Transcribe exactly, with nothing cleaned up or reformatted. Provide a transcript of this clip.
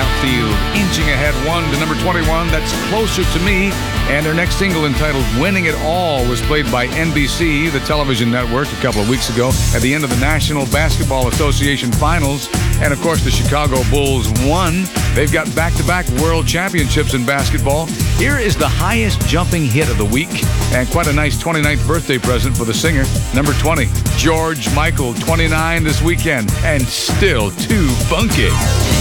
Outfield, inching ahead one to number twenty-one, that's Closer to Me. And their next single, entitled Winning It All, was played by N B C, the television network, a couple of weeks ago at the end of the National Basketball Association Finals. And, of course, the Chicago Bulls won. They've got back-to-back world championships in basketball. Here is the highest jumping hit of the week, and quite a nice twenty-ninth birthday present for the singer. Number twenty, George Michael, twenty-nine this weekend, and still too funky.